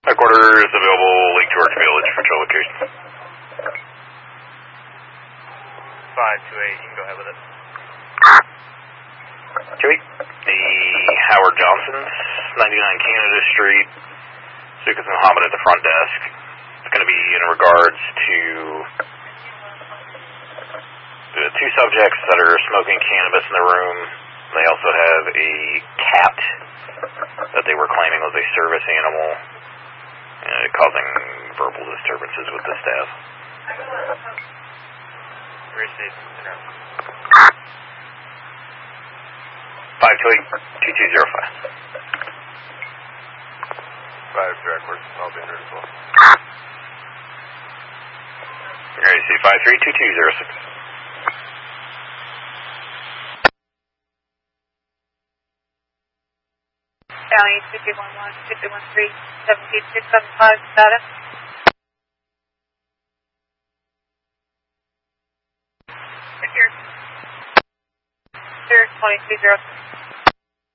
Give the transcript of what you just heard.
Headquarters available, link to Arch Village for trail location. 528, you can go ahead with it. Joey, the Howard Johnson's, 99 Canada Street, Sukas Muhammad at the front desk. It's going to be in regards to the two subjects that are smoking cannabis in the room. They also have a cat that they were claiming was a service animal, causing verbal disturbances with the staff. Received. 528-2205. 5 backwards, I'll be here as well. Ready to see 532206. County 2211-2213-17675 status. Here. 2206.